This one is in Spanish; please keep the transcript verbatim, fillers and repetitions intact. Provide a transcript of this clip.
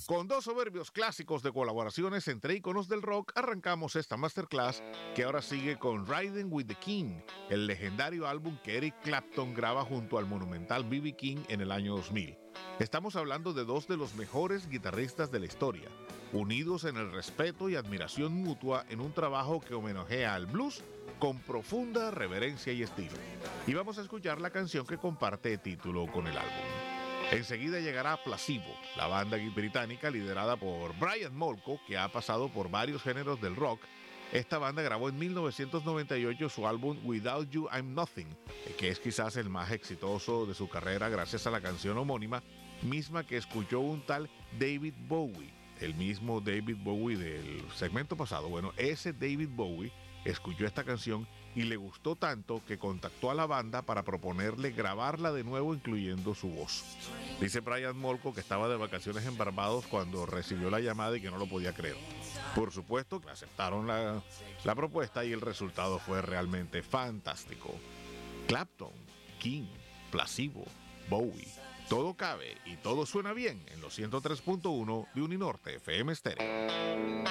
Con dos soberbios clásicos de colaboraciones entre íconos del rock, arrancamos esta masterclass que ahora sigue con Riding with the King, el legendario álbum que Eric Clapton graba junto al monumental B B King en el año dos mil. Estamos hablando de dos de los mejores guitarristas de la historia, unidos en el respeto y admiración mutua en un trabajo que homenajea al blues con profunda reverencia y estilo. Y vamos a escuchar la canción que comparte título con el álbum. Enseguida llegará Placebo, la banda británica liderada por Brian Molko, que ha pasado por varios géneros del rock. Esta banda grabó en mil novecientos noventa y ocho su álbum Without You I'm Nothing, que es quizás el más exitoso de su carrera gracias a la canción homónima, misma que escuchó un tal David Bowie, el mismo David Bowie del segmento pasado. Bueno, ese David Bowie escuchó esta canción y le gustó tanto que contactó a la banda para proponerle grabarla de nuevo incluyendo su voz. Dice Brian Molko que estaba de vacaciones en Barbados cuando recibió la llamada y que no lo podía creer. Por supuesto que aceptaron la, la propuesta y el resultado fue realmente fantástico. Clapton, King, Placebo, Bowie, todo cabe y todo suena bien en los ciento tres punto uno de Uninorte F M Stereo.